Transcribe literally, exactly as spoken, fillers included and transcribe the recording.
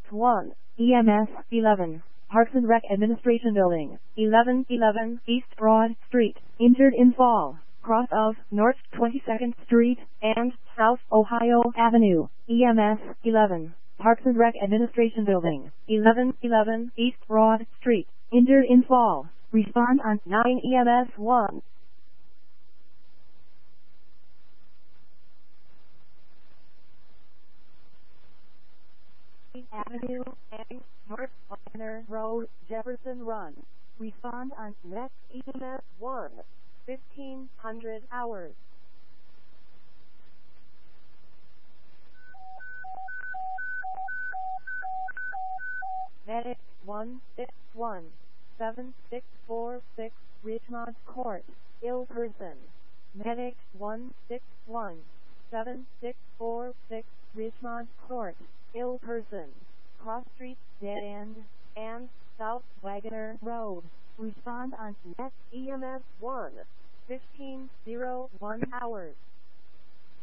one, E M S eleven, Parks and Rec Administration Building, eleven eleven East Broad Street, injured in fall, cross of North twenty-second Street and South Ohio Avenue, E M S eleven, Parks and Rec Administration Building, eleven eleven East Broad Street, injured in fall, respond on nine E M S one. Avenue and North Honor Road, Jefferson Run. Respond on next E M S one, fifteen hundred hours. Medic one six one, seven six four six, Richmond Court, ill person. Medic one six one, seven six four six, Richmond Court, ill person. Cross Street, Dead End, and South Wagoner Road. Respond on next E M S one, fifteen oh one hours.